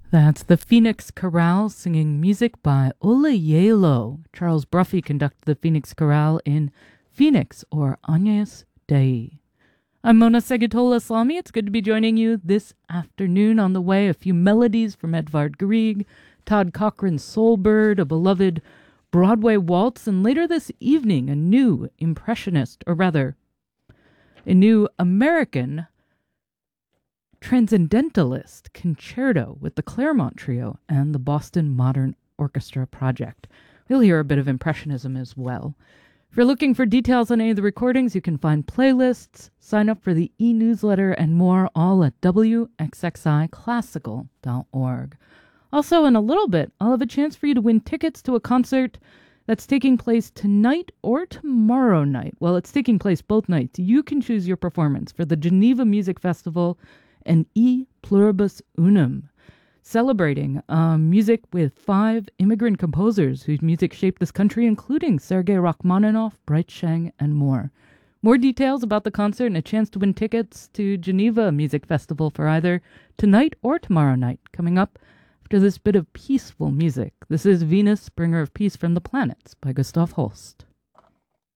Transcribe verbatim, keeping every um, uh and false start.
That's the Phoenix Chorale singing music by Ola Yelo. Charles Bruffy conducted the Phoenix Chorale in Phoenix, or Agnus Dei. I'm Mona Segatola-Islami. It's good to be joining you this afternoon. On the way, a few melodies from Edvard Grieg, Todd Cochran's Soulbird, a beloved Broadway waltz, and later this evening, a new impressionist, or rather, a new American transcendentalist concerto with the Claremont Trio and the Boston Modern Orchestra Project. We'll hear a bit of Impressionism as well. If you're looking for details on any of the recordings, you can find playlists, sign up for the e-newsletter, and more, all at w x x i classical dot org. Also, in a little bit, I'll have a chance for you to win tickets to a concert that's taking place tonight or tomorrow night. Well, it's taking place both nights. You can choose your performance for the Geneva Music Festival and E Pluribus Unum, celebrating uh, music with five immigrant composers whose music shaped this country, including Sergei Rachmaninoff, Bright Sheng, and more. More details about the concert and a chance to win tickets to Geneva Music Festival for either tonight or tomorrow night coming up after this bit of peaceful music. This is Venus, Bringer of Peace from the Planets by Gustav Holst.